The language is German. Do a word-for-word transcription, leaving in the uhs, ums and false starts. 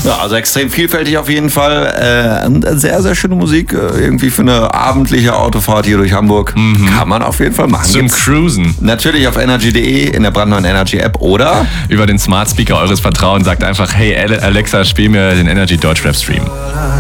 Ja, also extrem vielfältig auf jeden Fall. Äh, sehr, sehr schöne Musik. Äh, irgendwie für eine abendliche Autofahrt hier durch Hamburg. Mhm. Kann man auf jeden Fall machen. Zum Gibt's Cruisen. natürlich auf energy punkt de in der brandneuen Energy App oder über den Smart Speaker eures Vertrauens sagt einfach, hey Alexa, spiel mir den Energy Deutschrap Stream.